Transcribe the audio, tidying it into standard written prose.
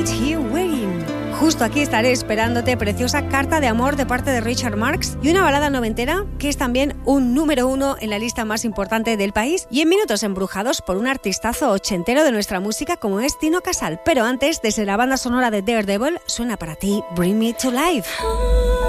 He Wearing. Justo aquí estaré esperándote, preciosa carta de amor de parte de Richard Marx y una balada noventera que es también un número 1 en la lista más importante del país y en minutos embrujados por un artistazo ochentero de nuestra música como es Tino Casal. Pero antes, desde la banda sonora de Daredevil, suena para ti Bring Me to Life.